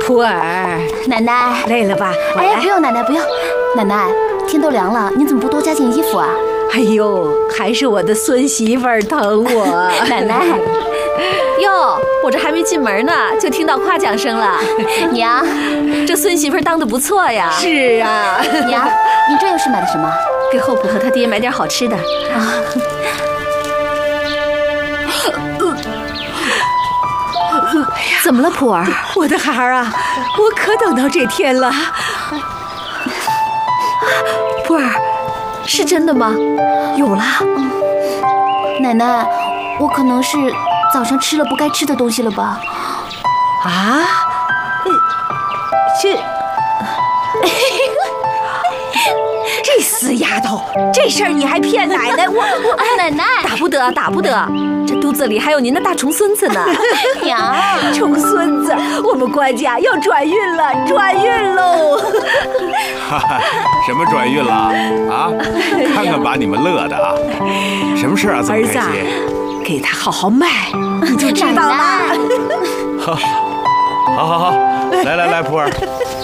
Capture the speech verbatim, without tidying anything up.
普洱， 奶奶累了吧？ 哎，不用，奶奶不用。奶奶，天都凉了，您怎么不多加件衣服啊？ 哎呦，还是我的孙媳妇儿疼我。 奶奶， 哟，我这还没进门呢，就听到夸奖声了。 娘， 这孙媳妇当得不错呀。 是啊， 娘，您这又是买的什么？ 给厚朴和他爹买点好吃的啊。怎么了，普洱？ 我的孩儿啊，我可等到这天了。 普洱，是真的吗？有了。 嗯，奶奶，我可能是早上吃了不该吃的东西了吧？ 啊？这这死丫头，这事儿你还骗奶奶？我我啊，奶奶， 打不得，打不得，这肚子里还有您的大重孙子呢。 娘， 重孙子，我们关家要转运了，转运喽！ 哈哈，什么转运了啊？看看把你们乐的啊！什么事啊？这么开心？ 儿子，给他好好卖，你就知道了。 好，好好好，来来来，普洱，